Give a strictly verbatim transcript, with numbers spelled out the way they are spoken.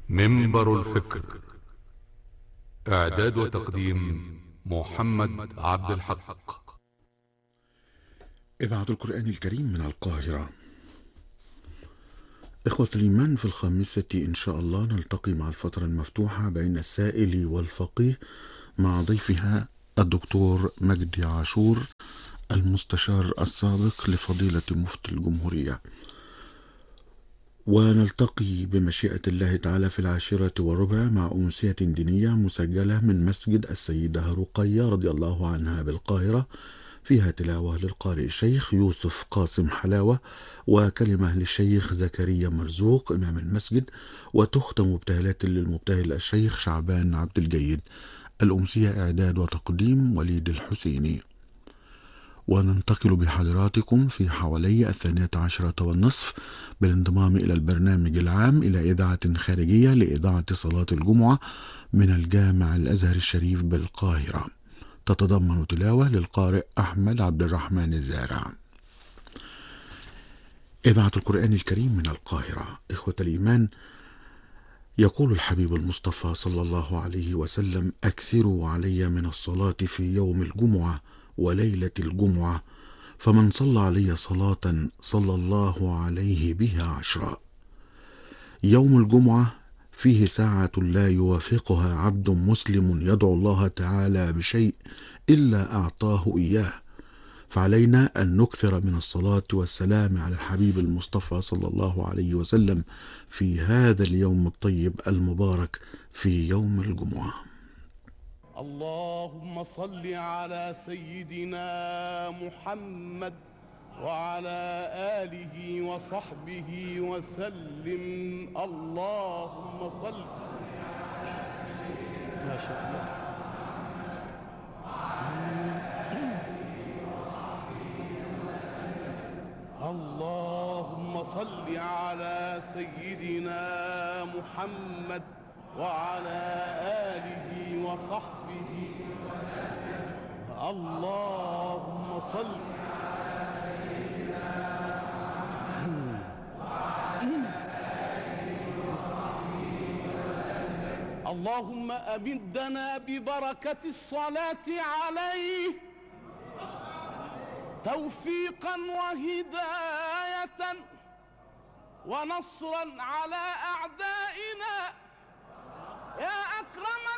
منبر الفكر. إعداد وتقديم محمد عبد الحق. إذاعة القرآن الكريم من القاهرة. إخوة الإيمان، في الخامسة إن شاء الله نلتقي مع الفترة المفتوحة بين السائل والفقيه مع ضيفها الدكتور مجدي عاشور، المستشار السابق لفضيلة مفتي الجمهورية. ونلتقي بمشيئة الله تعالى في العاشرة والربع مع أمسية دينية مسجلة من مسجد السيدة رقية رضي الله عنها بالقاهرة، فيها تلاوة للقارئ الشيخ يوسف قاسم حلاوة، وكلمة للشيخ زكريا مرزوق إمام المسجد، وتختم ابتهالات للمبتهل الشيخ شعبان عبد الجيد. الأمسية إعداد وتقديم وليد الحسيني. وننتقل بحضراتكم في حوالي الثانية عشرة والنصف بالانضمام إلى البرنامج العام إلى إذاعة خارجية لإذاعة صلاة الجمعة من الجامع الأزهر الشريف بالقاهرة، تتضمن تلاوة للقارئ أحمد عبد الرحمن الزارع. إذاعة القرآن الكريم من القاهرة. إخوة الإيمان، يقول الحبيب المصطفى صلى الله عليه وسلم: أكثروا علي من الصلاة في يوم الجمعة وليلة الجمعة، فمن صلى علي صلاة صلى الله عليه بها عشرا. يوم الجمعة فيه ساعة لا يوافقها عبد مسلم يدعو الله تعالى بشيء إلا أعطاه إياه، فعلينا أن نكثر من الصلاة والسلام على الحبيب المصطفى صلى الله عليه وسلم في هذا اليوم الطيب المبارك في يوم الجمعة. اللهم صل على سيدنا محمد وعلى آله وصحبه وسلم. اللهم صل. ما شاء الله. اللهم صل على سيدنا محمد وعلى آله وصحبه وسلم. اللهم صل على سيدنا محمد وعلى آله وصحبه وسلم. اللهم أمدنا ببركة الصلاة عليه توفيقا وهداية ونصرا على أعدائنا يا أكرم